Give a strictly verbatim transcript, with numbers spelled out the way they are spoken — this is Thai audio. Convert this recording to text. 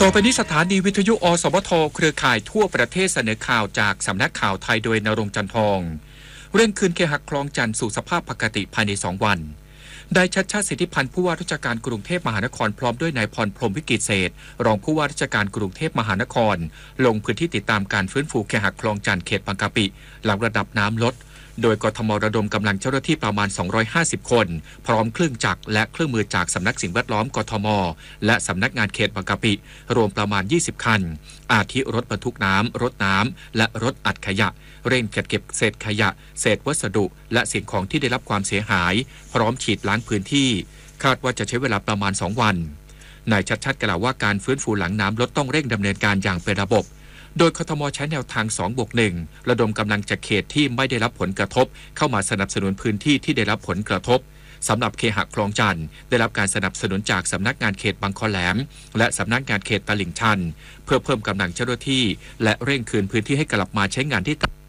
ต่อไปนี้สถานีวิทยุอสมทเครือข่ายทั่วประเทศเสนอข่าวจากสำนักข่าวไทยโดยณรงค์จันทองเร่งคืนเคหะคลองจันทร์สู่สภาพปกติภายในสองวันได้ชัดชาติสิทธิพันธ์ผู้ว่าราชการกรุงเทพมหานครพร้อมด้วยนายพรพรหมวิกิตเศรษฐ์รองผู้ว่าราชการกรุงเทพมหานครลงพื้นที่ติดตามการฟื้นฟูเคหะคลองจันทร์เขตบางกะปิหลังระดับน้ำลดโดยกทมระดมกำลังเจ้าหน้าที่ประมาณสองร้อยห้าสิบคนพร้อมเครื่องจักรและเครื่องมือจากสำนักสิ่งแวดล้อมกทมและสำนักงานเขตบางกะปิรวมประมาณยี่สิบคันอาทิรถบรรทุกน้ำรถน้ำและรถอัดขยะเร่งจัดเก็บเศษขยะเศษวัสดุและสิ่งของที่ได้รับความเสียหายพร้อมฉีดล้างพื้นที่คาดว่าจะใช้เวลาประมาณสองวันนายชัดชาติกล่าวว่าการฟื้นฟูหลังน้ำลดต้องเร่งดำเนินการอย่างเป็นระบบโดยกทมใช้แนวทาง สองบวกหนึ่ง ระดมกำลังจากเขตที่ไม่ได้รับผลกระทบเข้ามาสนับสนุนพื้นที่ที่ได้รับผลกระทบสำหรับเคหะคลองจันทร์ได้รับการสนับสนุนจากสำนักงานเขตบางคอแหลมและสำนักงานเขตตลิ่งชันเพื่อเพิ่มกำลังเจ้าหน้าที่และเร่งคืนพื้นที่ให้กลับมาใช้งานที่